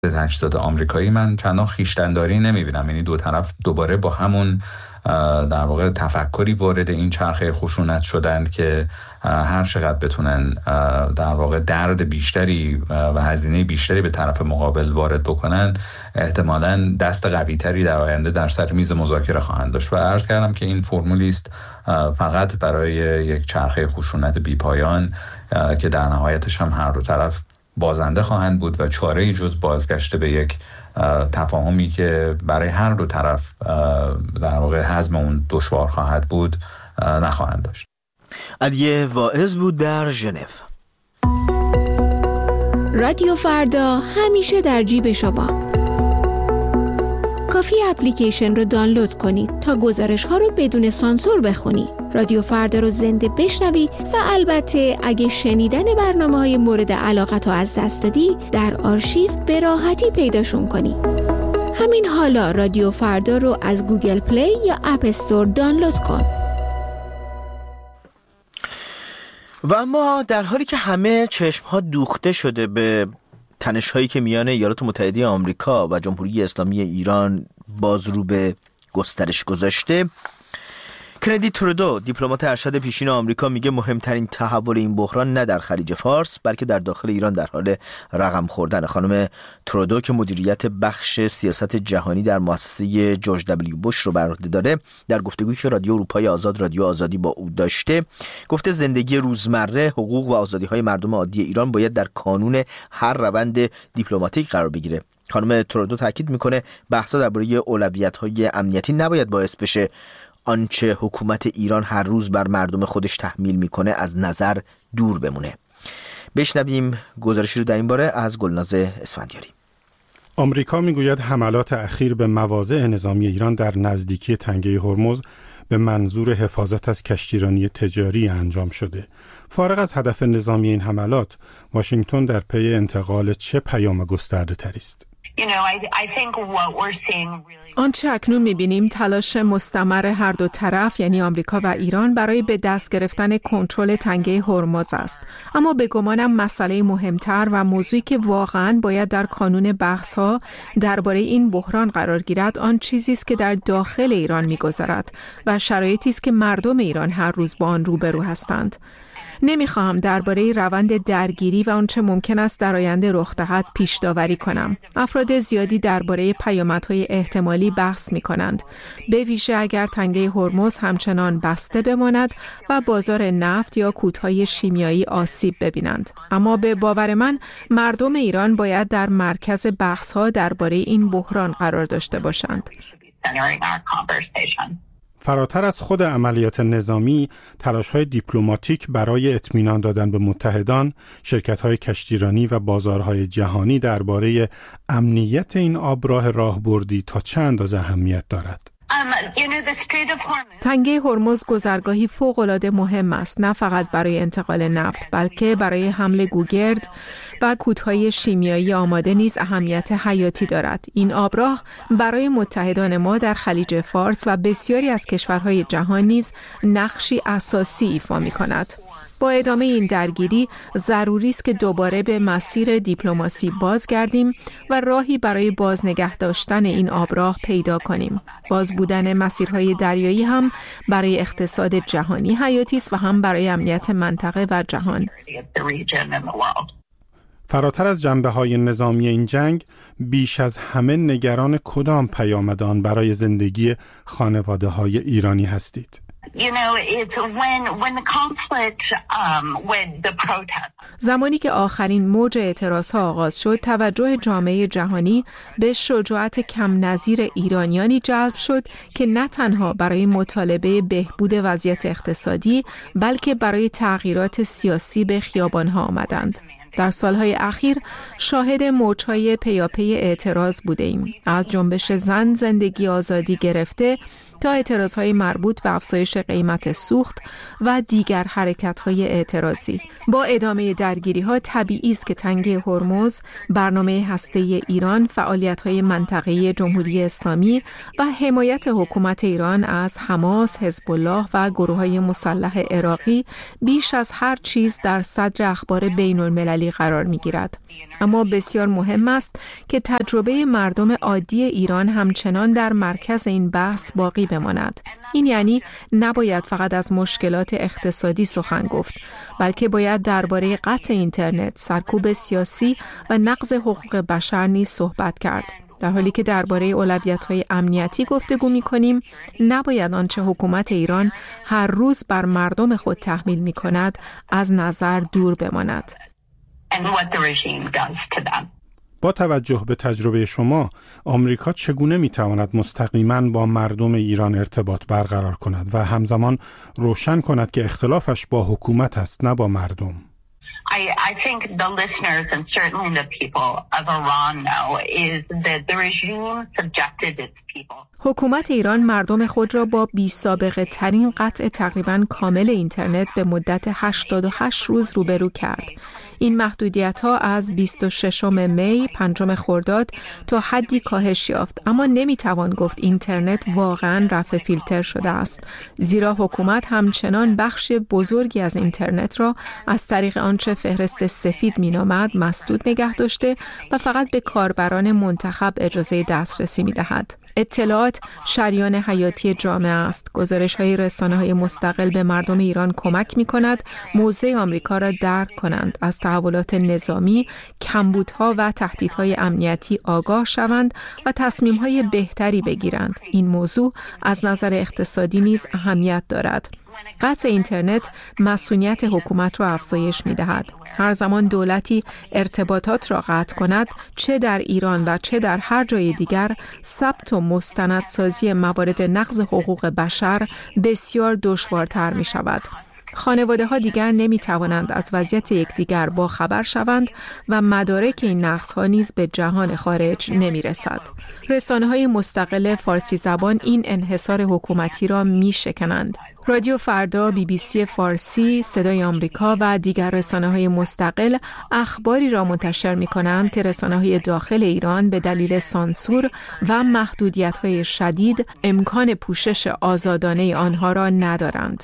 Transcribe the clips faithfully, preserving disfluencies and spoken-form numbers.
تجهیزات آمریکایی من چندان خویشتن‌داری نمی‌بینم. یعنی دو طرف دوباره با همون در واقع تفکری وارد این چرخه خشونت شدند که هر چقدر بتونن در واقع درد بیشتری و هزینه بیشتری به طرف مقابل وارد بکنن، احتمالاً دست قوی‌تری در آینده در سر میز مذاکره خواهند داشت. و عرض کردم که این فرمولی است فقط برای یک چرخه خشونت بی‌پایان که در نهایتش هم هر دو طرف بازنده خواهند بود و چاره‌ای جز بازگشت به یک تفاهمی که برای هر دو طرف در واقع هضم اون دشوار خواهد بود نخواهند داشت. علی واعظ بود در ژنو. رادیو فردا همیشه در جیب شما. کافی اپلیکیشن رو دانلود کنید تا گزارش ها رو بدون سانسور بخونی. رادیو فردا رو زنده بشنوی و البته اگه شنیدن برنامه های مورد علاقت رو از دست دادی در آرشیو به راحتی پیداشون کنی. همین حالا رادیو فردا رو از گوگل پلی یا اپ استور دانلود کن. و اما در حالی که همه چشم ها دوخته شده به تنش‌هایی که میان ایالات متحده آمریکا و جمهوری اسلامی ایران باز رو به گسترش گذاشته، کندی ترودو، دیپلمات ارشد پیشین آمریکا، میگه مهمترین تحول این بحران نه در خلیج فارس بلکه در داخل ایران در حال رقم خوردن. خانم ترودو که مدیریت بخش سیاست جهانی در مؤسسه جورج دبلیو بوش رو بر عهده داره، در گفتگویی که رادیو اروپای آزاد رادیو آزادی با او داشته، گفته زندگی روزمره، حقوق و آزادی‌های مردم عادی ایران باید در کانون هر روند دیپلماتیک قرار بگیره. خانم ترودو تاکید میکنه بحث‌ها درباره اولویت‌های امنیتی نباید باعث بشه آنچه حکومت ایران هر روز بر مردم خودش تحمیل میکنه از نظر دور بمونه. بشنویم گزارشی رو در این باره از گلناز اسفندیاری. آمریکا میگوید حملات اخیر به مواضع نظامی ایران در نزدیکی تنگه هرمز به منظور حفاظت از کشتیرانی تجاری انجام شده. فارغ از هدف نظامی این حملات، واشنگتن در پی انتقال چه پیام گسترده تری است؟ آنچه اکنون می‌بینیم تلاش مستمر هر دو طرف یعنی آمریکا و ایران برای به دست گرفتن کنترل تنگه هرمز است. اما به گمانم مسئله مهمتر و موضوعی که واقعاً باید در کانون بحث‌ها درباره این بحران قرار گیرد آن چیزی است که در داخل ایران می‌گذرد و شرایطی است که مردم ایران هر روز با آن روبرو هستند. نمیخواهم درباره روند درگیری و آنچه ممکن است در آینده رخ دهد پیش داوری کنم. افراد زیادی درباره پیامدهای احتمالی بحث می‌کنند، به ویژه اگر تنگه هرمز همچنان بسته بماند و بازار نفت یا کودهای شیمیایی آسیب ببینند. اما به باور من مردم ایران باید در مرکز بحث‌ها درباره این بحران قرار داشته باشند. فراتر از خود عملیات نظامی، تلاش‌های دیپلماتیک برای اطمینان دادن به متحدان، شرکت‌های کشتیرانی و بازارهای جهانی درباره امنیت این آبراه راهبردی تا چه اندازه اهمیت دارد؟ تنگه هرمز گذرگاهی فوق‌العاده مهم است، نه فقط برای انتقال نفت بلکه برای حمل گوگرد و کودهای شیمیایی آماده نیز اهمیت حیاتی دارد. این آبراه برای متحدان ما در خلیج فارس و بسیاری از کشورهای جهان نیز نقشی اساسی ایفا می‌کند. با ادامه این درگیری ضروری است که دوباره به مسیر دیپلماسی بازگردیم و راهی برای بازنگه داشتن این آبراه پیدا کنیم. باز بودن مسیرهای دریایی هم برای اقتصاد جهانی حیاتی است و هم برای امنیت منطقه و جهان. فراتر از جنبه‌های نظامی این جنگ، بیش از همه نگران کدام پیامد آن برای زندگی خانواده‌های ایرانی هستید؟ زمانی که آخرین موج اعتراضها آغاز شد، توجه جامعه جهانی به شجاعت کم نظیر ایرانیانی جلب شد که نه تنها برای مطالبه بهبود وضعیت اقتصادی بلکه برای تغییرات سیاسی به خیابانها آمدند. در سالهای اخیر شاهد موج‌های پیاپی اعتراض بودیم. از جنبش زن زندگی آزادی گرفته تا اعتراضهای مربوط به افزایش قیمت سوخت و دیگر حرکت‌های اعتراضی. با ادامه درگیری‌ها طبیعی است که تنگه هرمز، برنامه هسته‌ای ایران، فعالیت‌های منطقه‌ای جمهوری اسلامی و حمایت حکومت ایران از حماس، حزب الله و گروه‌های مسلح عراقی بیش از هر چیز در صدر اخبار بین‌المللی قرار می‌گیرد. اما بسیار مهم است که تجربه مردم عادی ایران همچنان در مرکز این بحث باقی بماند. این یعنی نباید فقط از مشکلات اقتصادی سخن گفت، بلکه باید درباره قطع اینترنت، سرکوب سیاسی و نقض حقوق بشر نیز صحبت کرد. در حالی که درباره اولویت‌های امنیتی گفتگو می‌کنیم، نباید آنچه حکومت ایران هر روز بر مردم خود تحمیل می‌کند از نظر دور بماند. با توجه به تجربه شما، آمریکا چگونه می‌تواند مستقیماً با مردم ایران ارتباط برقرار کند و همزمان روشن کند که اختلافش با حکومت است، نه با مردم؟ I, I think the listeners and certainly the people of Iran know is that the regime subjected its people. حکومت ایران مردم خود را با بی سابقه ترین قطع تقریباً کامل اینترنت به مدت هشتاد و هشت روز روبرو کرد. این محدودیت‌ها از بیست و ششم می، پنجم خرداد تا حدی کاهش یافت، اما نمی‌توان گفت اینترنت واقعاً رفع فیلتر شده است، زیرا حکومت همچنان بخش بزرگی از اینترنت را از طریق آنچه فهرست سفید می‌نامد مسدود نگه داشته و فقط به کاربران منتخب اجازه دسترسی می‌دهد. اطلاعات شریان حیاتی جامعه است. گزارش‌های رسانه‌های مستقل به مردم ایران کمک می‌کند موضع آمریکا را درک کنند، از تحولات نظامی، کمبودها و تهدیدهای امنیتی آگاه شوند و تصمیم‌های بهتری بگیرند. این موضوع از نظر اقتصادی نیز اهمیت دارد. قطع اینترنت مسئولیت حکومت را افزایش می‌دهد. هر زمان دولتی ارتباطات را قطع کند، چه در ایران و چه در هر جای دیگر، ثبت و مستندسازی موارد نقض حقوق بشر بسیار دشوارتر می‌شود. خانواده ها دیگر نمی توانند از وضعیت یکدیگر با خبر شوند و مدارک این نقص ها نیز به جهان خارج نمی رسد. رسانه های مستقل فارسی زبان این انحصار حکومتی را می شکنند. رادیو فردا، بی بی سی فارسی، صدای آمریکا و دیگر رسانه‌های مستقل اخباری را منتشر می‌کنند که رسانه‌های داخل ایران به دلیل سانسور و محدودیت‌های شدید امکان پوشش آزادانه آنها را ندارند.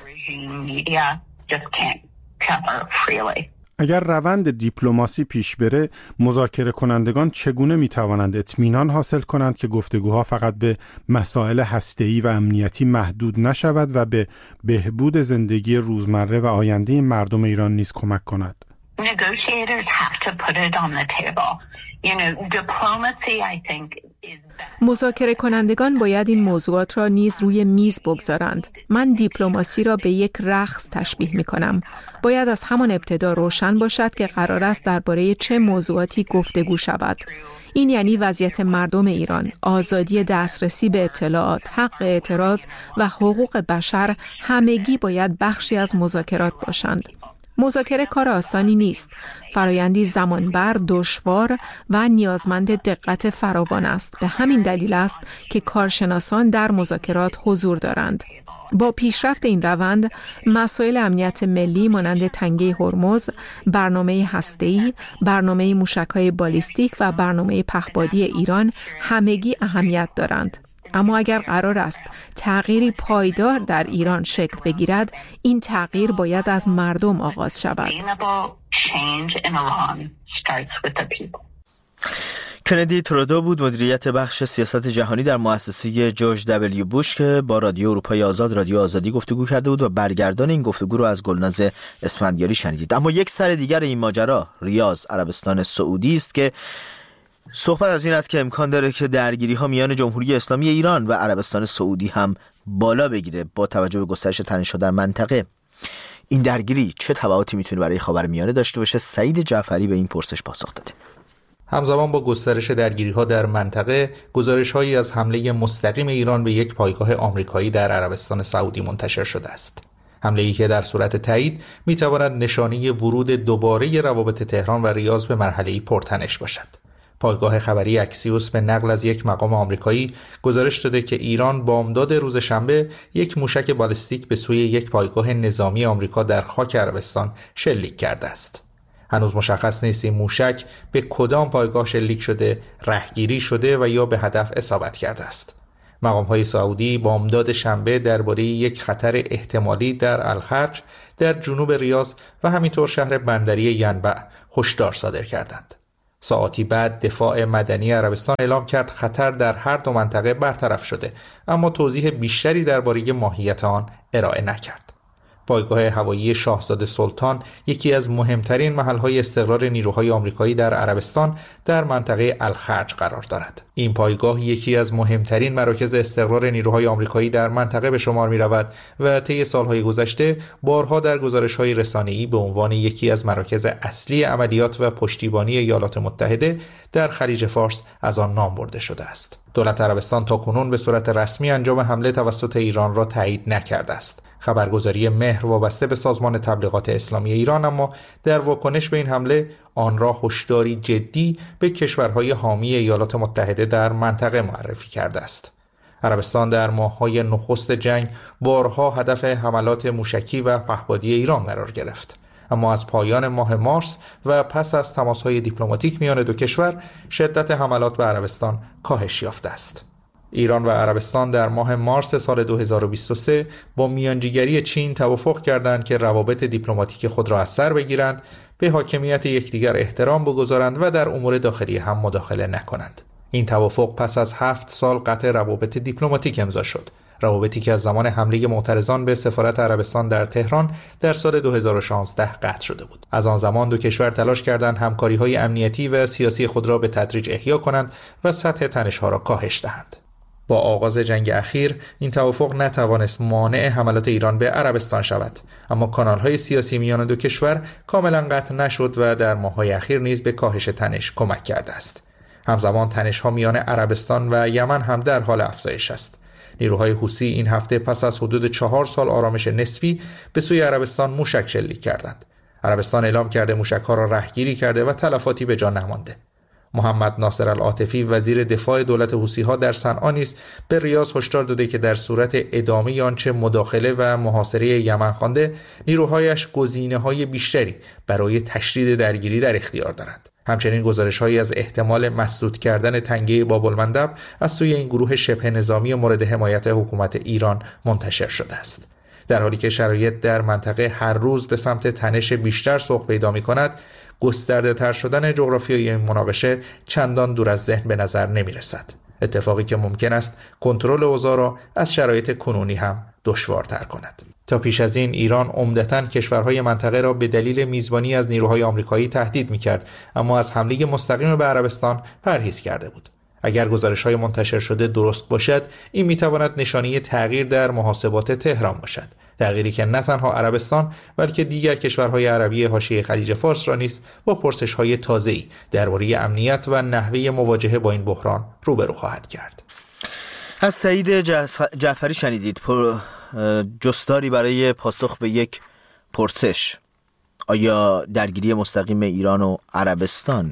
اگر روند دیپلماسی پیش بره، مذاکره کنندگان چگونه می توانند اطمینان حاصل کنند که گفتگوها فقط به مسائل هسته‌ای و امنیتی محدود نشود و به بهبود زندگی روزمره و آینده مردم ایران نیز کمک کند؟ Negotiators have to put it on the table. You know, diplomacy, I think, is best. مذاکره کنندگان باید این موضوعات را نیز روی میز بگذارند. من دیپلماسی را به یک رقص تشبیه می کنم. باید از همان ابتدا روشن باشد که قرار است درباره چه موضوعاتی گفتگو شود. این یعنی وضعیت مردم ایران، آزادی دسترسی به اطلاعات، حق اعتراض و حقوق بشر همگی باید بخشی از مذاکرات باشند. مذاکره کار آسانی نیست. فرایندی زمانبر، دشوار و نیازمند دقت فراوان است. به همین دلیل است که کارشناسان در مذاکرات حضور دارند. با پیشرفت این روند، مسائل امنیت ملی مانند تنگه هرمز، برنامه هسته‌ای، برنامه موشک‌های بالیستیک و برنامه پهپادی ایران همگی اهمیت دارند. اما اگر قرار است تغییری پایدار در ایران شکل بگیرد، این تغییر باید از مردم آغاز شود. کندی ترودو بود، مدیریت بخش سیاست جهانی در مؤسسه جورج دبلیو بوش که با رادیو اروپای آزاد، رادیو آزادی گفتگو کرده بود و برگردان این گفتگو رو از گلناز اسفندیاری شنیدید. اما یک سر دیگر این ماجرا ریاض، عربستان سعودی است که صحبت از این است که امکان داره که درگیری ها میان جمهوری اسلامی ایران و عربستان سعودی هم بالا بگیره با توجه به گسترش تنش‌ها در منطقه. این درگیری چه تبعاتی میتونه برای خاورمیانه داشته باشه؟ سعید جعفری به این پرسش پاسخ داده. همزمان با گسترش درگیری‌ها در منطقه، گزارش‌هایی از حمله مستقیم ایران به یک پایگاه آمریکایی در عربستان سعودی منتشر شده است. حمله‌ای که در صورت تایید می‌تواند نشانه ورود دوباره روابط تهران و ریاض به مرحله‌ای پرتنش باشد. پایگاه خبری اکسیوس به نقل از یک مقام آمریکایی گزارش داده که ایران بامداد روز شنبه یک موشک بالستیک به سوی یک پایگاه نظامی آمریکا در خاک عربستان شلیک کرده است. هنوز مشخص نیست این موشک به کدام پایگاه شلیک شده، رهگیری شده و یا به هدف اصابت کرده است. مقام‌های سعودی بامداد شنبه درباره یک خطر احتمالی در الخرج در جنوب ریاض و همینطور شهر بندری ینبع هشدار صادر کردند. ساعاتی بعد دفاع مدنی عربستان اعلام کرد خطر در هر دو منطقه برطرف شده، اما توضیح بیشتری درباره ماهیت آن ارائه نکرد. پایگاه هوایی شاهزاده سلطان یکی از مهمترین محل‌های استقرار نیروهای آمریکایی در عربستان در منطقه الخرج قرار دارد. این پایگاه یکی از مهمترین مراکز استقرار نیروهای آمریکایی در منطقه به شمار می‌رود و طی سال‌های گذشته بارها در گزارش‌های رسانه‌ای به عنوان یکی از مراکز اصلی عملیات و پشتیبانی ایالات متحده در خلیج فارس از آن نام برده شده است. دولت عربستان تاکنون به صورت رسمی انجام حمله توسط ایران را تایید نکرده است. خبرگزاری مهر وابسته به سازمان تبلیغات اسلامی ایران اما در واکنش به این حمله آن را هشداری جدی به کشورهای حامی ایالات متحده در منطقه معرفی کرده است. عربستان در ماه‌های نخست جنگ بارها هدف حملات موشکی و پهپادی ایران قرار گرفت، اما از پایان ماه مارس و پس از تماس‌های دیپلماتیک میان دو کشور شدت حملات به عربستان کاهش یافته است. ایران و عربستان در ماه مارس سال دو هزار و بیست و سه با میانجیگری چین توافق کردند که روابط دیپلماتیک خود را از سر بگیرند، به حاکمیت یکدیگر احترام بگذارند و در امور داخلی هم مداخله نکنند. این توافق پس از هفت سال قطع روابط دیپلماتیک امضا شد، روابطی که از زمان حمله معترضان به سفارت عربستان در تهران در سال دو هزار و شانزده قطع شده بود. از آن زمان دو کشور تلاش کردند همکاری‌های امنیتی و سیاسی خود را به تدریج احیا کنند و سطح تنش‌ها را کاهش دهند. با آغاز جنگ اخیر این توافق نتوانست مانع حملات ایران به عربستان شود، اما کانال‌های سیاسی میان دو کشور کاملا قطع نشد و در ماه‌های اخیر نیز به کاهش تنش کمک کرده است. همزمان تنش‌ها میان عربستان و یمن هم در حال افزایش است. نیروهای حوثی این هفته پس از حدود چهار سال آرامش نسبی به سوی عربستان موشک شلیک کردند. عربستان اعلام کرده موشک‌ها را رهگیری کرده و تلفاتی به جا نمانده. محمد ناصر العاطفی وزیر دفاع دولت حوثی‌ها در صنعا نیز به ریاض هشدار داده که در صورت ادامه آنچه مداخله و محاصره یمن خوانده نیروهایش گزینه‌های بیشتری برای تشدید درگیری در اختیار دارند. همچنین گزارش‌هایی از احتمال مسدود کردن تنگه باب‌المندب از سوی این گروه شبه نظامی مورد حمایت حکومت ایران منتشر شده است. در حالی که شرایط در منطقه هر روز به سمت تنش بیشتر سوق پیدا می‌کند، گسترده تر شدن جغرافیایی این مناقشه چندان دور از ذهن به نظر نمی رسد. اتفاقی که ممکن است کنترل اوضاع را از شرایط کنونی هم دشوارتر کند. تا پیش از این ایران عمدتاً کشورهای منطقه را به دلیل میزبانی از نیروهای آمریکایی تهدید می کرد، اما از حمله مستقیم به عربستان پرهیز کرده بود. اگر گزارش‌های منتشر شده درست باشد، این می‌تواند نشانه تغییر در محاسبات تهران باشد. تغییری که نه تنها عربستان بلکه دیگر کشورهای عربی حاشیه خلیج فارس را نیز با پرسش‌های تازه‌ای درباره امنیت و نحوه مواجهه با این بحران روبرو خواهد کرد. از سعید جعفری شنیدید پر جستاری برای پاسخ به یک پرسش: آیا درگیری مستقیم ایران و عربستان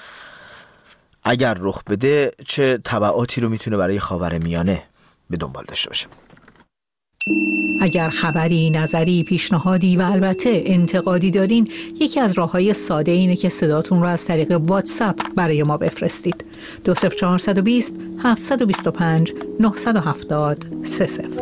اگر رخ بده چه تبعاتی رو میتونه برای خاورمیانه به دنبال داشته باشه؟ اگر خبری، نظری، پیشنهادی و البته انتقادی دارین، یکی از راه‌های ساده اینه که صداتون رو از طریق واتساپ برای ما بفرستید. دو صفر چهار دو صفر هفت دو پنج نه هفت صفر سه صفر.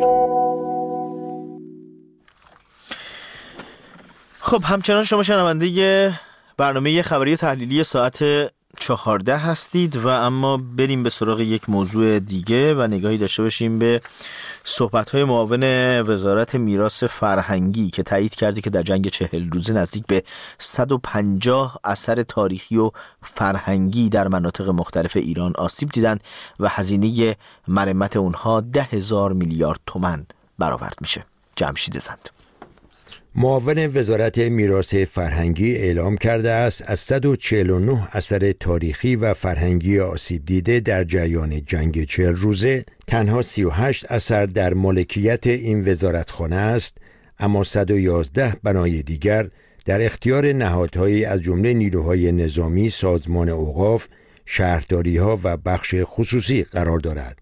خب همچنان شما شنونده برنامه خبری و تحلیلی ساعت چهارده هستید و اما بریم به سراغ یک موضوع دیگه و نگاهی داشته باشیم به صحبت‌های معاون وزارت میراث فرهنگی که تایید کرده که در جنگ چهل روزه نزدیک به صد و پنجاه اثر تاریخی و فرهنگی در مناطق مختلف ایران آسیب دیدن و هزینه مرمت اونها ده هزار میلیارد تومان برآورد میشه. جمشید زند معاون وزارت میراث فرهنگی اعلام کرده است از صد و چهل و نه اثر تاریخی و فرهنگی آسیب دیده در جریان جنگ چهل روزه تنها سی و هشت اثر در مالکیت این وزارتخانه است، اما صد و یازده بنای دیگر در اختیار نهادهایی از جمله نیروهای نظامی، سازمان اوقاف، شهرداری‌ها و بخش خصوصی قرار دارد.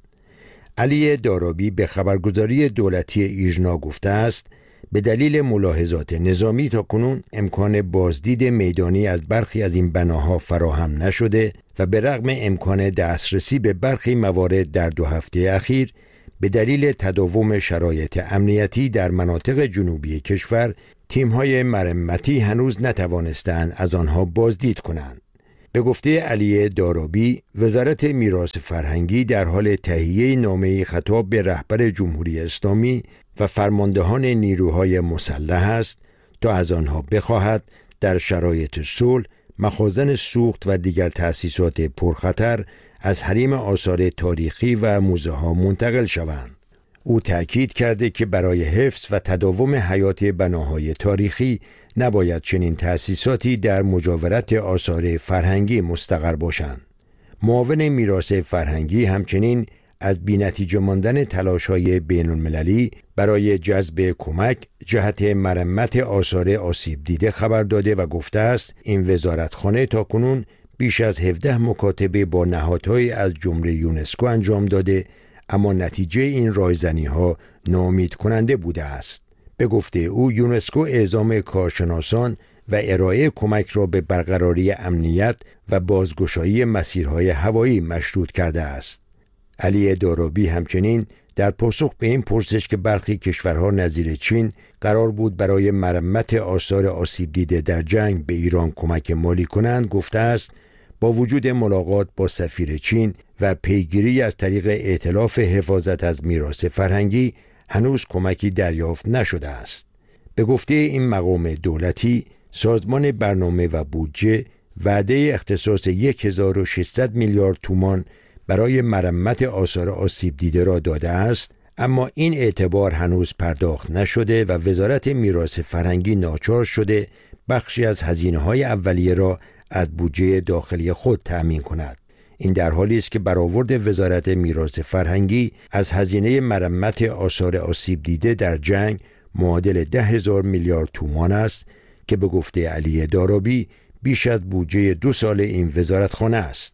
علی دارابی به خبرگزاری دولتی ایرنا گفته است به دلیل ملاحظات نظامی تاکنون امکان بازدید میدانی از برخی از این بناها فراهم نشده و به رغم امکان دسترسی به برخی موارد در دو هفته اخیر به دلیل تداوم شرایط امنیتی در مناطق جنوبی کشور تیم‌های مرمتی هنوز نتوانستند از آنها بازدید کنند. به گفته علی دارابی، وزارت میراث فرهنگی در حال تهیه نامه‌ای خطاب به رهبر جمهوری اسلامی و فرماندهان نیروهای مسلح است تا از آنها بخواهد در شرایط صلح مخازن سوخت و دیگر تأسیسات پرخطر از حریم آثار تاریخی و موزه ها منتقل شوند. او تأکید کرده که برای حفظ و تداوم حیات بناهای تاریخی نباید چنین تأسیساتی در مجاورت آثار فرهنگی مستقر باشند. معاون میراث فرهنگی همچنین از بی‌نتیجه ماندن تلاش‌های بین‌المللی برای جذب کمک جهت مرمت آثار آسیب دیده خبر داده و گفته است این وزارتخانه تاکنون بیش از هفده مکاتبه با نهادهای از جمله یونسکو انجام داده، اما نتیجه این رایزنی‌ها ناامید کننده بوده است. به گفته او یونسکو اعزام کارشناسان و ارائه کمک را به برقراری امنیت و بازگشایی مسیرهای هوایی مشروط کرده است. علی دارابی همچنین در پاسخ به این پرسش که برخی کشورها نظیر چین قرار بود برای مرمت آثار آسیب دیده در جنگ به ایران کمک مالی کنند گفته است با وجود ملاقات با سفیر چین و پیگیری از طریق ائتلاف حفاظت از میراث فرهنگی هنوز کمکی دریافت نشده است. به گفته این مقام دولتی سازمان برنامه و بودجه وعده اختصاص هزار و ششصد میلیارد تومان برای مرمت آثار آسیب دیده را داده است، اما این اعتبار هنوز پرداخت نشده و وزارت میراث فرهنگی ناچار شده بخشی از هزینه‌های اولیه را از بودجه داخلی خود تأمین کند. این در حالی است که برآورد وزارت میراث فرهنگی از هزینه مرمت آثار آسیب دیده در جنگ معادل ده هزار میلیارد تومان است که به گفته علی دارابی بیش از بودجه دو سال این وزارتخانه است.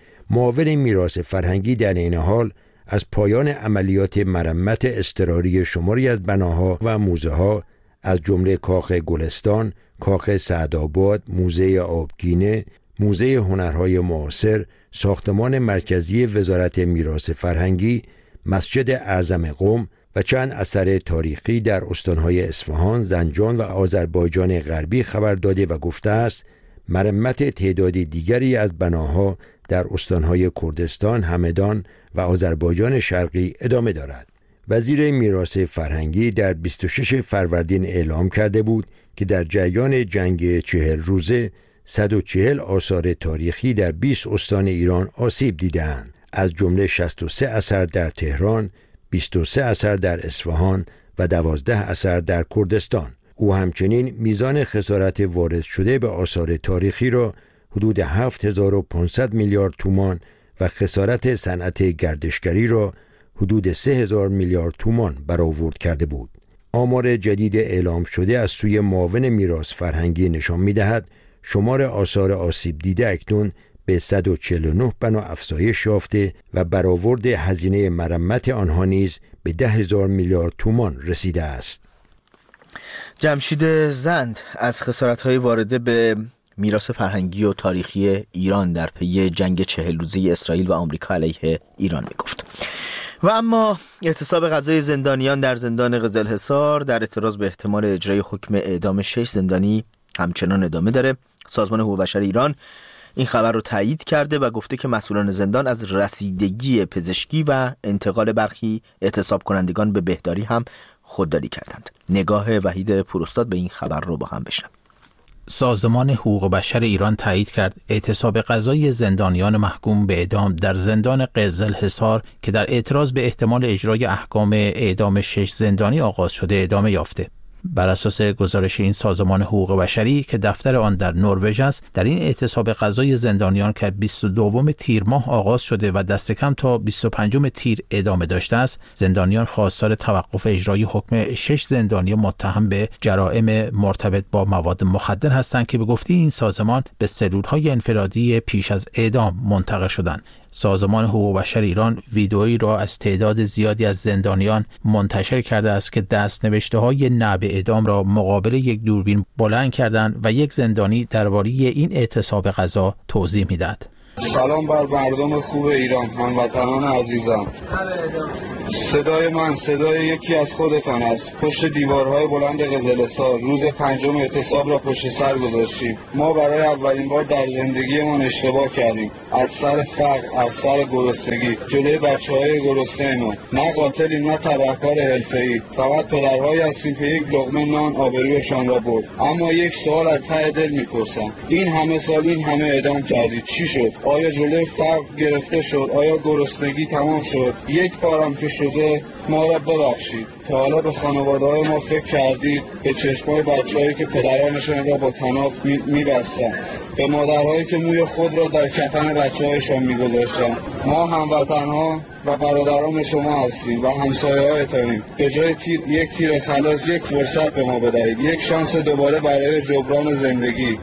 معاون میراث فرهنگی در این حال از پایان عملیات مرمت اضطراری شماری از بناها و موزه ها از جمله کاخ گلستان، کاخ سعدآباد، موزه آبگینه، موزه هنرهای معاصر، ساختمان مرکزی وزارت میراث فرهنگی، مسجد اعظم قم و چند اثر تاریخی در استانهای اصفهان، زنجان و آذربایجان غربی خبر داده و گفته است مرمت تعداد دیگری از بناها در استانهای کردستان، همدان و آذربایجان شرقی ادامه دارد. وزیر میراث فرهنگی در بیست و شش فروردین اعلام کرده بود که در جریان جنگ چهل روزه صد و چهل آثار تاریخی در بیست استان ایران آسیب دیدند، از جمله شصت و سه اثر در تهران، بیست و سه اثر در اصفهان و دوازده اثر در کردستان. او همچنین میزان خسارت وارد شده به آثار تاریخی را حدود هفت هزار و پانصد میلیارد تومان و خسارت صنعت گردشگری را حدود سه هزار میلیارد تومان برآورد کرده بود. آمار جدید اعلام شده از سوی معاون میراث فرهنگی نشان می‌دهد شمار آثار آسیب دیده اکنون به صد و چهل و نه بنا افزایش یافته و برآورد هزینه مرمت آنها نیز به ده هزار میلیارد تومان رسیده است. جمشید زند از خسارت‌های وارده به میراث فرهنگی و تاریخی ایران در پی جنگ چهل روزه اسرائیل و آمریکا علیه ایران میگفت. و اما اعتصاب غذای زندانیان در زندان قزلحصار در اعتراض به احتمال اجرای حکم اعدام شش زندانی همچنان ادامه داره. سازمان حقوق بشر ایران این خبر رو تایید کرده و گفته که مسئولان زندان از رسیدگی پزشکی و انتقال برخی اعتصاب کنندگان به بهداری هم خودداری کردند. نگاه وحید پوراستاد به این خبر رو با هم بشنویم. سازمان حقوق بشر ایران تایید کرد اعتصاب غذای زندانیان محکوم به اعدام در زندان قزلحصار که در اعتراض به احتمال اجرای احکام اعدام شش زندانی آغاز شده ادامه یافته. بر اساس گزارش این سازمان حقوق بشری که دفتر آن در نروژ است، در این اعتصاب غذای زندانیان که بیست و دوم تیر ماه آغاز شده و دست کم تا بیست و پنجم تیر ادامه داشته است، زندانیان خواستار توقف اجرای حکم شش زندانی متهم به جرائم مرتبط با مواد مخدر هستند که به گفته این سازمان به سلول‌های انفرادی پیش از اعدام منتقل شدند. سازمان حقوق بشر ایران ویدئویی را از تعداد زیادی از زندانیان منتشر کرده است که دست‌نوشته‌های نه به اعدام را مقابل یک دوربین بلند کردند و یک زندانی درباره این اعتصاب غذا توضیح می‌دهد. سلام بر مردم خوب ایران، هموطنان عزیزم. صدای من صدای یکی از خودتان است. پشت دیوارهای بلند قزل‌حصار روز پنجم اعتصاب را پشت سر گذاشتیم. ما برای اولین بار در زندگیمان اشتباه کردیم. از سر فقر، از سر گرسنگی، جلوی بچه‌های گرسنه‌مان. نه قاتلیم نه تبهکار حرفه‌ای. فقط پدرهایی هستیم که یک لقمه نان آبرویشان را برد. اما یک سوال از ته دل می‌پرسم. این همه سال این همه اعدام کردید، چی شد؟ آیا جلوی فقر گرفته شد؟ آیا گرسنگی تمام شد؟ یک بارم که شده ما را ببخشید. تا حالا به خانواده‌های ما فکر کردید؟ به چشمای بچه‌هایی که پدرانشان را با طناب می‌بستند، به مادرهایی که موی خود را در کفن بچه‌هایشان می‌گذاشتند. ما هموطن‌ها و برادران شما هستیم و همسایه‌هایتانیم. به جای تیر یک تیر خلاص یک فرصت به ما بدهید، یک شانس دوباره برای جبران زندگی.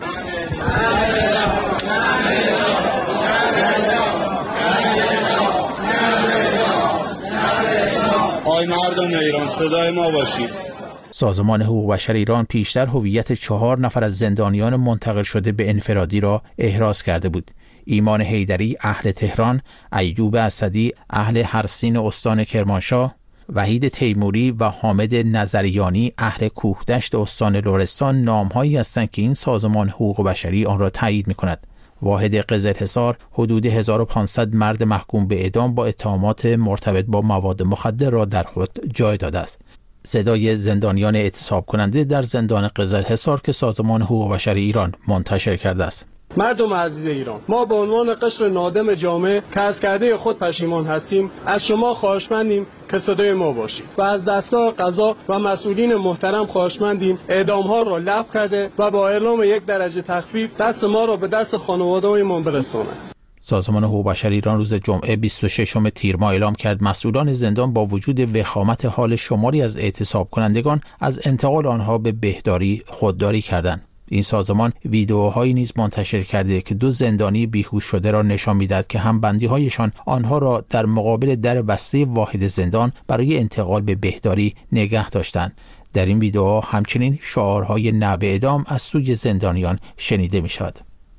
آی مردم ایران، صدای ما باشید. سازمان حقوق بشر ایران پیشتر هویت چهار نفر از زندانیان منتقل شده به انفرادی را احراز کرده بود. ایمان حیدری اهل تهران، ایوب اسدی اهل هرسین استان کرمانشاه، وحید تیموری و حامد نظریانی اهل کوهدشت استان لرستان نام‌هایی هستند که این سازمان حقوق بشری آن را تایید می‌کند. واحد قزل‌حصار حدود هزار و پانصد مرد محکوم به اعدام با اتهامات مرتبط با مواد مخدر را در خود جای داده است. صدای زندانیان اعتصاب کننده در زندان قزل‌حصار که سازمان حقوق بشر ایران منتشر کرده است. مردم عزیز ایران، ما به عنوان قشر نادم جامعه که از کرده خود پشیمان هستیم، از شما خواهشمندیم که صدای ما باشید و از دستگاه قضا و مسئولین محترم خواهشمندیم اعدام ها را لغو کرده و با اعلام یک درجه تخفیف دست ما را به دست خانواده‌هایمان برسانند. سازمان حقوق بشر ایران روز جمعه بیست و ششم تیر ماه اعلام کرد مسئولان زندان با وجود وخامت حال شماری از اعتصاب کنندگان از انتقال آنها به بهداری خودداری کردند. این سازمان ویدئوهایی نیز منتشر کرده که دو زندانی بیهوش شده را نشان می‌دهد که همبندی‌هایشان آنها را در مقابل در بسته واحد زندان برای انتقال به بهداری نگه داشتند. در این ویدئوها همچنین شعارهای نه به اعدام از سوی زندانیان شنیده می‌شود.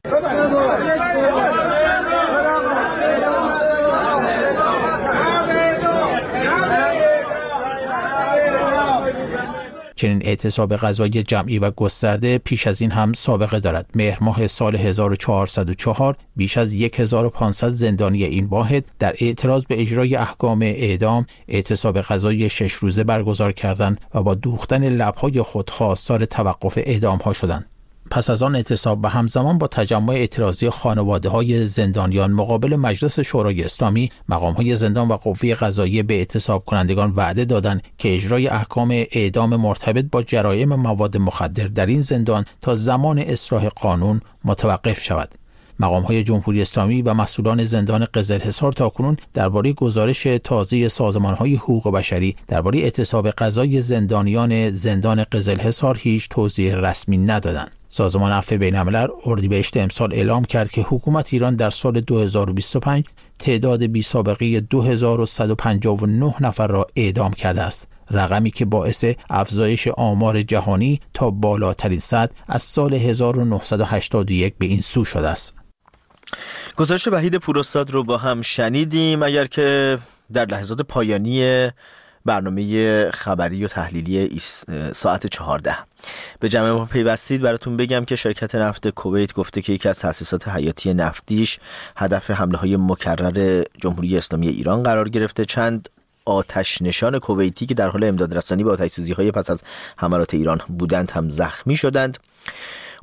چنین اعتصاب غذایی جمعی و گسترده پیش از این هم سابقه دارد. مهر ماه سال هزار و چهارصد و چهار بیش از هزار و پانصد زندانی این واحد در اعتراض به اجرای احکام اعدام اعتصاب غذایی شش روزه برگزار کردند و با دوختن لب‌های خود خواستار توقف اعدام‌ها شدند. پس از آن اعتصاب و همزمان با تجمع اعتراضی خانواده‌های زندانیان مقابل مجلس شورای اسلامی، مقام‌های زندان و قوه قضاییه به اعتصاب کنندگان وعده دادند که اجرای احکام اعدام مرتبط با جرایم مواد مخدر در این زندان تا زمان اصلاح قانون متوقف شود. مقام‌های جمهوری اسلامی و مسئولان زندان قزل‌حصار تاکنون درباره گزارش تازه سازمان‌های حقوق بشری درباره اعتصاب غذایی زندانیان زندان قزل‌حصار هیچ توضیح رسمی ندادند. سازمان عفو بین‌الملل اردیبهشت امسال اعلام کرد که حکومت ایران در سال دو هزار و بیست و پنج تعداد بی‌سابقه دو هزار و صد و پنجاه و نه نفر را اعدام کرده است، رقمی که باعث افزایش آمار جهانی تا بالاترین سطح از سال هزار و نهصد و هشتاد و یک به این سو شده است. گزارش وحید پوراستاد رو با هم شنیدیم. اگر که در لحظات پایانی برنامه خبری و تحلیلی ساعت چهارده به جمع ما پیوستید، براتون بگم که شرکت نفت کویت گفته که یکی از تأسیسات حیاتی نفتیش هدف حمله های مکرر جمهوری اسلامی ایران قرار گرفته. چند آتش نشان کویتی که در حال امداد رسانی به آتش سوزی های پس از حملات ایران بودند هم زخمی شدند.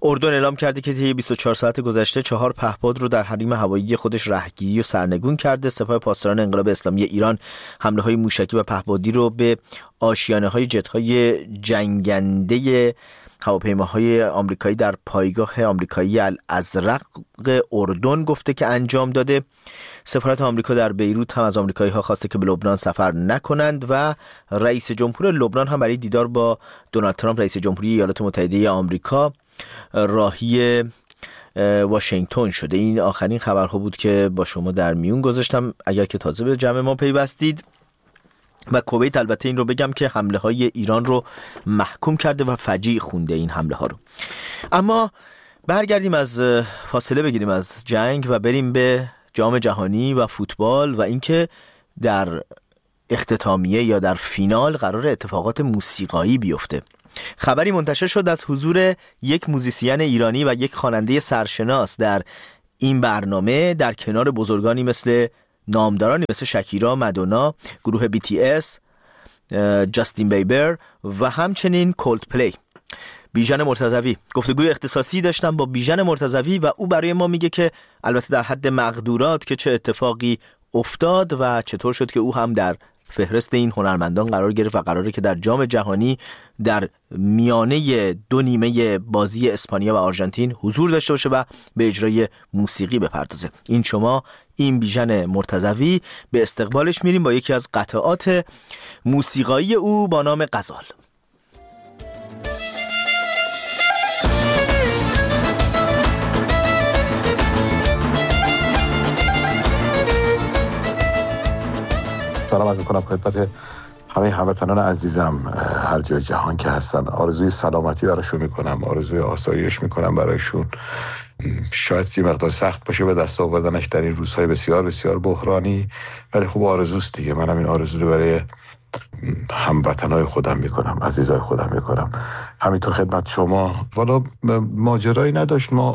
اردن اعلام کرده که طی بیست و چهار ساعت گذشته چهار پهپاد رو در حریم هوایی خودش رهگیری و سرنگون کرده. سپاه پاسداران انقلاب اسلامی ایران حمله‌های موشکی و پهپادی رو به آشیانه‌های جت‌های جنگنده هواپیماهای آمریکایی در پایگاه آمریکایی الازرق اردن گفته که انجام داده. سفارت آمریکا در بیروت هم از آمریکایی‌ها خواسته که به لبنان سفر نکنند و رئیس جمهور لبنان هم برای دیدار با دونالد ترامپ رئیس جمهوری ایالات متحده آمریکا راهی واشنگتن شده. این آخرین خبرها بود که با شما در میون گذاشتم اگر که تازه به جمع ما پیوستید. و کویت البته این رو بگم که حمله های ایران رو محکوم کرده و فجیع خونده این حمله ها رو. اما برگردیم از فاصله بگیریم از جنگ و بریم به جام جهانی و فوتبال و اینکه در اختتامیه یا در فینال قرار اتفاقات موسیقایی بیفته. خبری منتشر شد از حضور یک موزیسین ایرانی و یک خواننده سرشناس در این برنامه در کنار بزرگانی مثل نامدارانی مثل شکیرا، مادونا، گروه بی تی اس، جاستین بیبر و همچنین کولدپلی. بیژن مرتضوی گفتگوی اختصاصی داشتم با بیژن مرتضوی و او برای ما میگه که البته در حد مقدورات که چه اتفاقی افتاد و چطور شد که او هم در فهرست این هنرمندان قرار گرفت و قراره که در جام جهانی در میانه دو نیمه بازی اسپانیا و آرژانتین حضور داشته باشه و به اجرای موسیقی بپردازه. این شما این بیژن مرتضوی، به استقبالش میریم با یکی از قطعات موسیقایی او با نام غزال. سلام عرض میکنم خدمت همه هموطنان عزیزم هر جای جهان که هستن. آرزوی سلامتی براشون میکنم، آرزوی آسایش میکنم برایشون. شاید یه مقدار سخت باشه به دست آوردنش در این روزهای بسیار بسیار بحرانی، ولی خوب آرزوست دیگه. منم این آرزو رو برای هموطنای خودم میکنم، عزیزای خودم میکنم. همینطور خدمت شما. والا ماجرایی نداشت. ما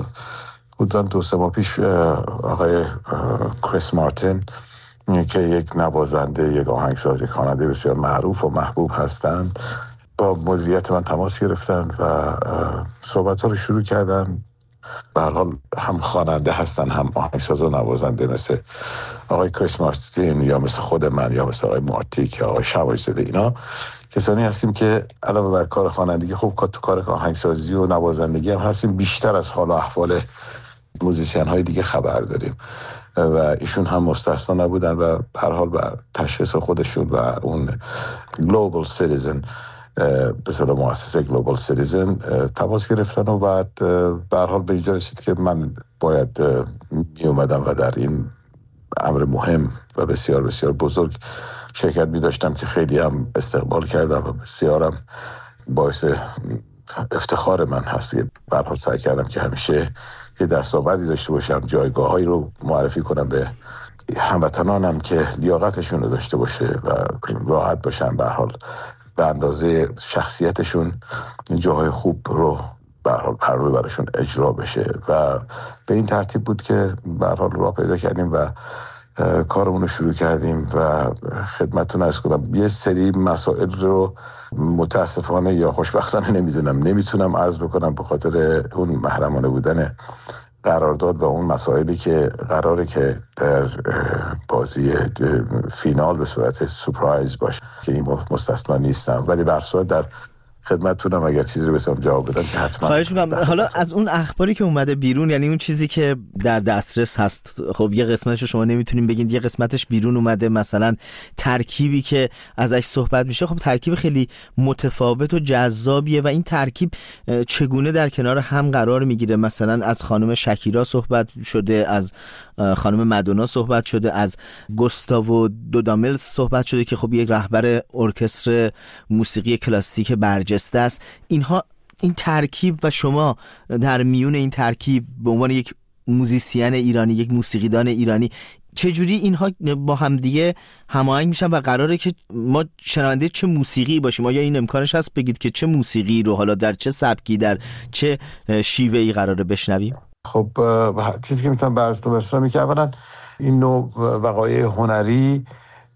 حدوداً دو سه ماه پیش آقای کریس مارتین که یک نوازنده، یک آهنگساز، یک خواننده بسیار معروف و محبوب هستند، با مدیریت من تماس گرفتن و صحبت‌ها رو شروع کردن. به هر حال هم خواننده هستن هم آهنگساز و نوازنده، مثل آقای کریس مارتین یا مثل خود من یا مثل آقای مارتیک یا آقای شمایزاده. اینا کسانی هستیم که علاوه بر کار خوانندگی خوب تو کار آهنگسازی و نوازندگی هم هستیم. بیشتر از حال و احوال موزیسین های دیگه خبر داریم و ایشون هم مستثنا نبودن و به هر حال بر تشخیص خودشون و اون گلوبال سیتیزن به اصطلاح مؤسسه گلوبال سیتیزن تماس گرفتن و بعد به هر حال به اینجا رسید که من باید می اومدم و در این امر مهم و بسیار بسیار بزرگ شرکت می داشتم که خیلی هم استقبال کردم و بسیارم باعث افتخار من هست. به هر حال سعی کردم که همیشه یه دستاوردی داشته باشم، جایگاهایی رو معرفی کنم به هموطنانم که لیاقتشون رو داشته باشه و راحت باشن، به هر حال به اندازه شخصیتشون جاهای خوب رو به هر حال پرروی براشون اجرا بشه و به این ترتیب بود که به هر حال راه پیدا کردیم و کارمون رو شروع کردیم و خدمتتون عرض کنم یه سری مسائل رو متاسفانه یا خوشبختانه نمیدونم نمیتونم عرض بکنم به خاطر اون محرمانه بودن قرارداد و اون مسائلی که قراره که در بازی فینال به صورت سورپرایز باشه که این مستثنا نیستم، ولی به هر صورت در خدمتتونم اگر چیزی رو بتونم جواب بدم که حتما. خواهش می‌کنم. حالا از اون اخباری که اومده بیرون، یعنی اون چیزی که در دسترس هست، خب یه قسمتش رو شما نمیتونین بگین، یه قسمتش بیرون اومده، مثلا ترکیبی که ازش صحبت میشه خب ترکیب خیلی متفاوت و جذابیه و این ترکیب چگونه در کنار هم قرار میگیره؟ مثلا از خانم شکیرا صحبت شده، از خانم مادونا صحبت شده، از گوستاوو دودامل صحبت شده که خب یک رهبر ارکستر موسیقی کلاسیک برجسته است. اینها این ترکیب و شما در میون این ترکیب به عنوان یک موزیسین ایرانی، یک موسیقیدان ایرانی، چجوری اینها با همدیگه هماهنگ میشن و قراره که ما شنونده چه موسیقی باشیم؟ آیا این امکانش هست بگید که چه موسیقی رو حالا در چه سبکی، در چه شیوهی قراره بشنویم؟ خب چیزی که میتونم براتون برسونم اینه که اولا این نوع وقایع هنری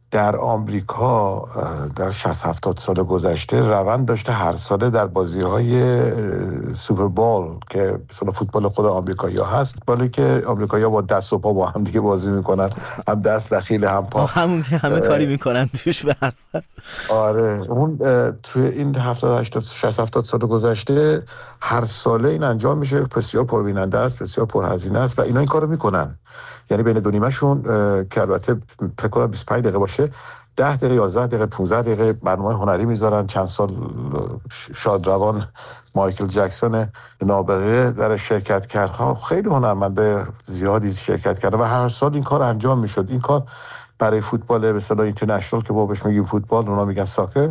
در آمریکا در شصت هفتاد سال گذشته روند داشته هر ساله در بازی‌های سوپر بول که مثلا فوتبال خود آمریکایی‌ها هست، بالی که آمریکایی‌ها با دست و پا با هم دیگه بازی میکنن، هم دست دخیل هم پا، همون همه کاری میکنن توش به هر حال. آره اون توی این هفتاد هشتاد شصت هفتاد سال گذشته هر ساله این انجام میشه، بسیار پربیننده است، بسیار پرهزینه است و اینا این کارو میکنن. یعنی بین دو نیمه‌شون که البته فکر کنم بیست و پنج دقیقه باشه، ده دقیقه یازده دقیقه پانزده دقیقه برنامه هنری میذارن. چند سال شادروان مایکل جکسون نابغه در شرکت کرد، خیلی هنرمنده زیادی شرکت کرده و هر سال این کار انجام میشد. این کار برای فوتبال به اصطلاح اینترنشنال که ما بهش میگیم فوتبال، اونا میگن ساکر،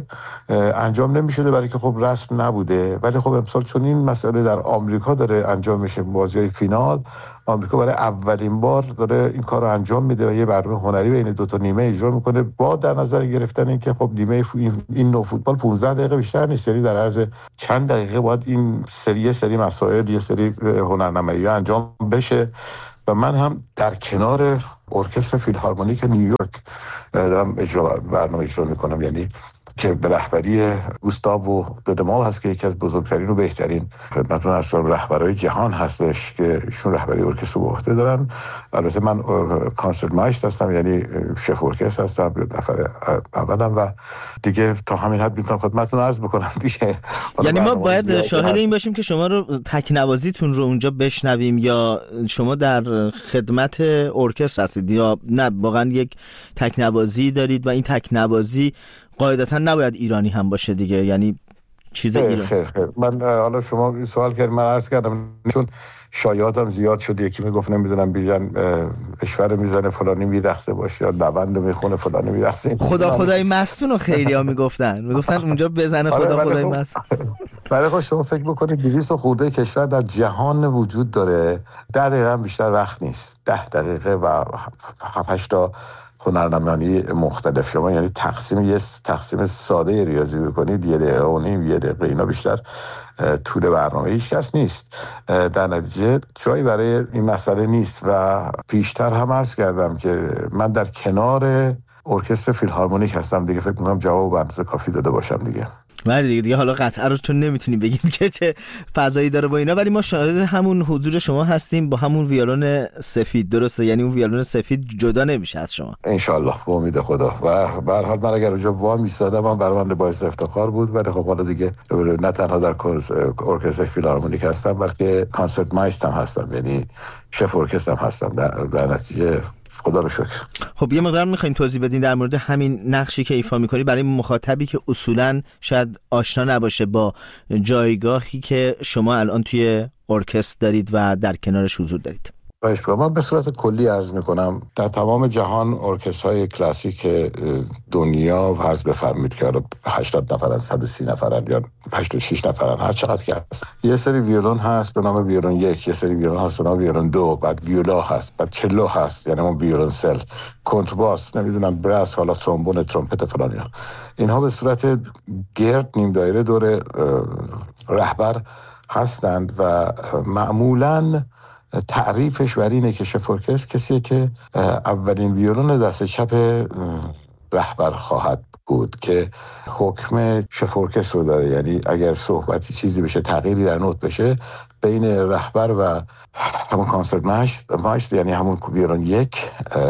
انجام نمیشده برای که خب رسم نبوده. ولی خب امسال چون این مسئله در آمریکا داره انجام میشه، بازی‌های فینال آمریکا برای اولین بار داره این کار رو انجام میده و یه برنامه هنری بین دو تا نیمه اجرا میکنه، با در نظر گرفتن این که خب نیمه این نوع فوتبال پانزده دقیقه بیشتر نیست، یعنی در عرض چند دقیقه باید این سری سری مسائل یه سری هنرنمایی انجام بشه. و من هم در کنار ارکستر فیلهارمونیک نیویورک دارم اجرا برنامه اجرا میکنم، یعنی که به رهبری گوستاو ددمال هست که یکی از بزرگترین و بهترین خدمتتون ارسال رهبرای جهان هستش که ایشون رهبری ارکستر به عهده دارن. البته من کانسرت مایستر هستم، یعنی شف ارکستر هستم، نفر اولم و دیگه تا همین حد میتونم خدمتتون عرض بکنم دیگه. یعنی ما باید شاهد این باشیم که شما رو تکنوازیتون رو اونجا بشنویم یا شما در خدمت ارکستر هستید یا نه واقعا یک تکنوازی دارید و این تکنوازی قاعدتا نباید ایرانی هم باشه دیگه، یعنی چیز ایرانی؟ خیر خیر من حالا شما سوال کردم، من عرض کردم چون شایعاتم زیاد شد، یکی میگفت نمیدونم بیژن اشور میزنه فلانی میرقصه باشه یا نوند میخونه فلانی میرقصه. خدا خدای مستون رو خیلیا میگفتن میگفتن اونجا بزنه خدا خدای مست. برای خود شما فکر بکنید دویست خورده کشور در جهان وجود داره، ده دقیقه هم بیشتر وقت نیست، ده دقیقه و هفت هشت تا هنرنمایی مختلف. شما یعنی تقسیم یه تقسیم ساده ریاضی بکنید یه دقیقه و نیم یه دقیقه، اینا بیشتر طول برنامه هیچ کس نیست. در نتیجه جایی برای این مسئله نیست و پیشتر هم عرض کردم که من در کنار ارکستر فیلهارمونیک هستم دیگه، فکر میکنم جواب به اندازه کافی داده باشم دیگه. ولی دیگه, دیگه حالا قطعا رو چون نمیتونیم بگیم که چه فضایی داره با اینا، ولی ما شاهد همون حضور شما هستیم با همون ویولون سفید، درسته؟ یعنی اون ویولون سفید جدا نمیشه از شما انشالله به امید خدا. و به هر حال من اگر اونجا وا میستادم من برای من باعث افتخار بود، ولی خب حالا دیگه نه تنها در ارکستر فیلهارمونیک هستم بلکه کانسرت مایستر هستم، یعنی شف ارکستر هستم. در, در نتیجه خدا رو شکر. خب یه مقدار میخوایم توضیح بدین در مورد همین نقشی که ایفا میکنی برای مخاطبی که اصولاً شاید آشنا نباشه با جایگاهی که شما الان توی ارکستر دارید و در کنارش حضور دارید. من به صورت کلی عرض میکنم در تمام جهان ارکسترهای کلاسیک دنیا فرض بفرمایید که هشتاد نفرن، صد و سی نفرن یا هشتاد و شش نفرن، هر چقدر که هست. یه سری ویولون هست به نام ویولون یک، یه سری ویولون هست به نام ویولون دو، بعد ویولا هست، بعد چلو هست یعنی اون ویولونسل، کنترباس، نمیدونم براس، حالا ترومبون، ترومپت فلانی ها. اینها به صورت گرد نیم دایره دور رهبر هستند و معمولاً تعریفش بر اینه که شف ارکستر کسیه که اولین ویولون دست چپ رهبر خواهد بود که حکم شف ارکستر رو داره، یعنی اگر صحبتی چیزی بشه تغییری در نوت بشه بین رهبر و همون کانسرت مایستر یعنی همون ویولون یک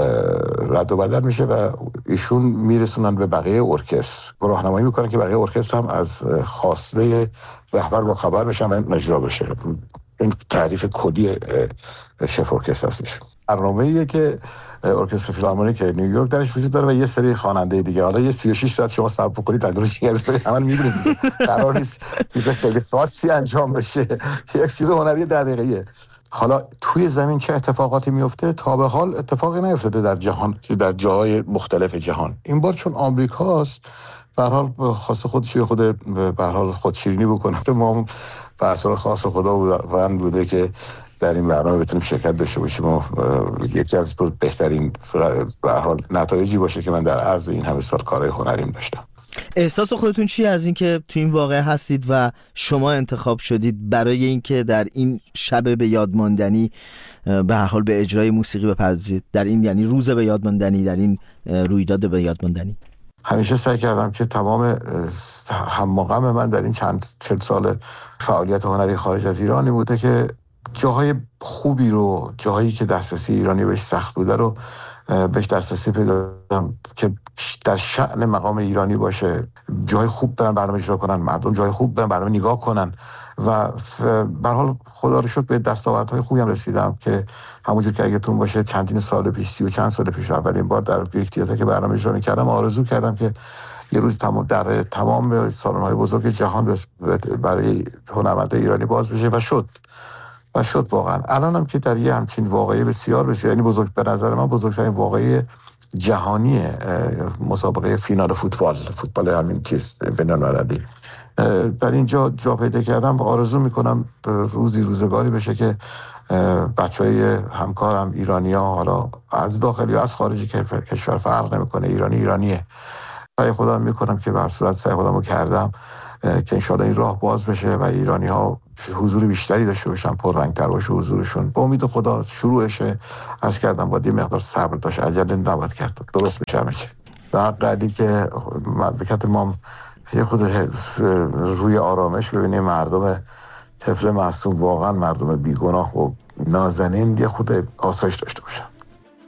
رد و بدل میشه و ایشون میرسونن به بقیه ارکستر، راهنمایی میکنن که بقیه ارکستر هم از خواسته رهبر با خبر بشن و اجرا بشه. این تعریف کلی شف ارکستر هستش. برنامه‌ایه که ارکستر فیلهارمونیک نیویورک درش وجود داره و یه سری خواننده دیگه. حالا یه سی و شش ساعت شما صبر کنید تا درش یه سری عمل می‌بینید. قرار نیست چیز خیلی خاصی انجام بشه. یک چیز هنری ده دقیقه‌ایه. حالا توی زمین چه اتفاقاتی میفته؟ تا به حال اتفاقی نیفتاده در جهان، در جاهای مختلف جهان. این بار چون آمریکاست به هر حال خاص خودش خود به هر حال خودشیرینی بکنه. ما به اصل خاص خدا بوده که در این برنامه بتونیم شرکت داشته باشیم و یکی از بهترین به هر حال نتایجی باشه که من در عرض این همه سال کارهای هنریم داشتم. احساس خودتون چیه از اینکه تو این واقعه هستید و شما انتخاب شدید برای اینکه در این شب به یاد ماندنی به هر حال به اجرای موسیقی بپردازید، در این یعنی روز به یاد ماندنی، در این رویداد به یاد ماندنی؟ همیشه سعی کردم که تمام هم‌وغم من در این چند چند سال فعالیت هنری خارج از ایرانی بوده که جاهای خوبی رو، جاهایی که دسترسی ایرانی بهش سخت بوده رو بهش دسترسی پیدا کنم که در شأن مقام ایرانی باشه. جای خوب برن برنامه اجرا کنن، مردم جای خوب برن برنامه نگاه کنن و به هر حال خدا رو شکر به دستاوردهای خوبی هم رسیدم که همونجور که اگه‌تون باشه چندین سال پیش، سی و چند سال پیش اولین بار در یک تئاتر که برنامه اجرا کردم آرزو کردم که یه روز تمام در تمام سالن‌های بزرگ جهان برای هنرمندان ایرانی باز بشه و شد و شد واقعا. الانم که در یه همچین واقعه بسیار بسیار، یعنی بزرگ به نظر من بزرگترین واقعه جهانی مسابقه فینال فوتبال فوتبال همین چیز بین‌المللی در اینجا جا پیدا کردم و آرزو میکنم روزی روزگاری بشه که بچهای همکارم ایرانی‌ها، حالا از داخلی و از خارجی کشور فرق نمیکنه، ایرانی ایرانیه. سعی خودم میکنم که به هر صورت سعی خودمو کردم که انشالله این راه باز بشه و ایرانی‌ها حضور بیشتری داشته باشن، پررنگ‌تر باشه حضورشون. با امید خدا شروعشه. عرض کردم باید یه مقدار صبر داشت، عجله نباید کرد، درست میشه همه چی. و حقیقتی که مملکت ما یه خود روی آرامش ببینیم، مردم طفل معصوم واقعا مردم بیگناه و نازنین یه خود آسایش داشته باشن.